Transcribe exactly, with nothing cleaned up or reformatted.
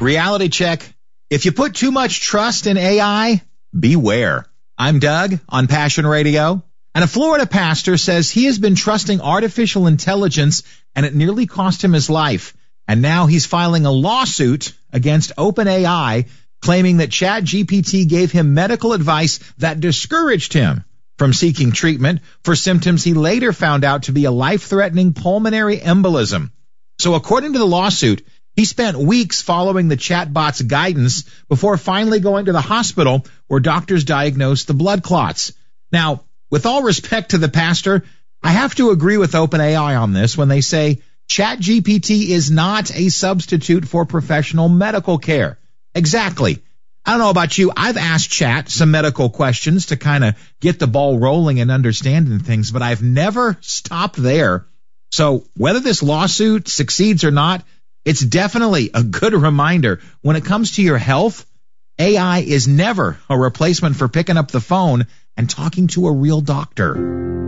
Reality check. If you put too much trust in A I, beware. I'm Doug on Passion Radio. And a Florida pastor says he has been trusting artificial intelligence and it nearly cost him his life. And now he's filing a lawsuit against OpenAI, claiming that ChatGPT gave him medical advice that discouraged him from seeking treatment for symptoms he later found out to be a life-threatening pulmonary embolism. So according to the lawsuit, he spent weeks following the chatbot's guidance before finally going to the hospital where doctors diagnosed the blood clots. Now, with all respect to the pastor, I have to agree with OpenAI on this when they say ChatGPT is not a substitute for professional medical care. Exactly. I don't know about you. I've asked Chat some medical questions to kind of get the ball rolling and understanding things, but I've never stopped there. So whether this lawsuit succeeds or not, it's definitely a good reminder when it comes to your health, A I is never a replacement for picking up the phone and talking to a real doctor.